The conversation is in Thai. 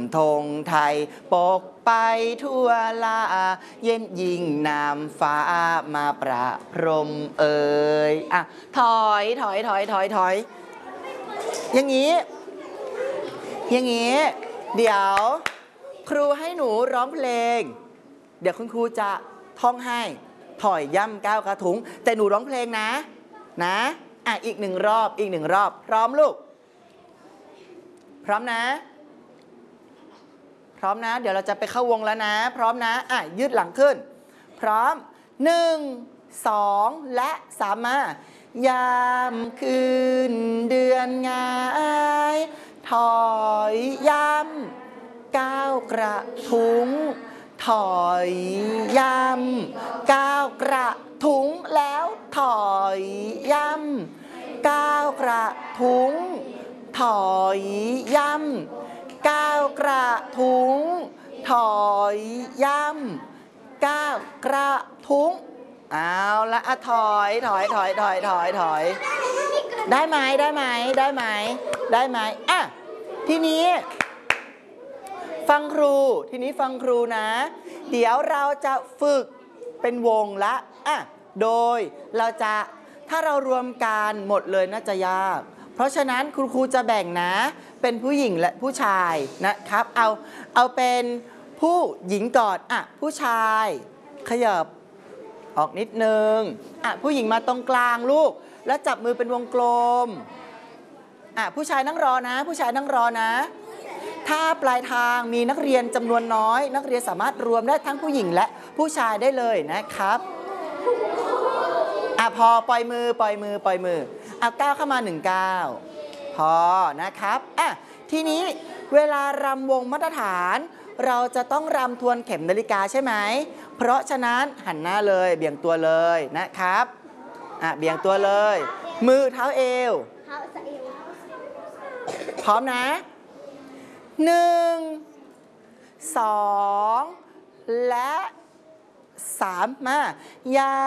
ธงไทยปกไปทั่วลาเย็นยิ่งนามฟ้ามาประพรมเอ่ยอ่ะถอยอย่างนี้เดี๋ยวครูให้หนูร้องเพลงเดี๋ยวคุณครูจะท่องให้ถอยย่ำก้าวกระทุ้งแต่หนูร้องเพลงนะอ่ะอีกหนึ่งรอบพร้อมลูกพร้อมนะเดี๋ยวเราจะไปเข้าวงแล้วนะพร้อมนะอ่ะยืดหลังขึ้นพร้อม1 2และ3มายามคืนเดือนงายถอยย่ำก้าวกระทุ้งถอยย่ำก้าวกระทุ้งแล้วถอยย่ำก้าวกระทุ้งถอยย่ำก้าวกระทุ้งถอยย่ำก้าวกระทุ้งเอาละถอยได้ไหมอ่ะทีนี้ฟังครูนะเดี๋ยวเราจะฝึกเป็นวงละอ่ะโดยเราจะถ้าเรารวมกันหมดเลยน่าจะยากเพราะฉะนั้นคุณครูจะแบ่งนะเป็นผู้หญิงและผู้ชายนะครับเอาเป็นผู้หญิงก่อนอ่ะผู้ชายขยับออกนิดนึงอ่ะผู้หญิงมาตรงกลางลูกแล้วจับมือเป็นวงกลมอ่ะผู้ชายนั่งรอนะถ้าปลายทางมีนักเรียนจำนวนน้อยนักเรียนสามารถรวมได้ทั้งผู้หญิงและผู้ชายได้เลยนะครับอ่ะพอปล่อยมือเอาก้าวเข้ามา1ก้าวพอนะครับอ่ะทีนี้เวลารำวงมาตรฐานเราจะต้องรำทวนเข็มนาฬิกาใช่ไหมเพราะฉะนั้นหันหน้าเลยเบี่ยงตัวเลยนะครับอ่ะเบี่ยงตัวเลยมือเท้าเอวพร้อมนะ1 2และ3มายา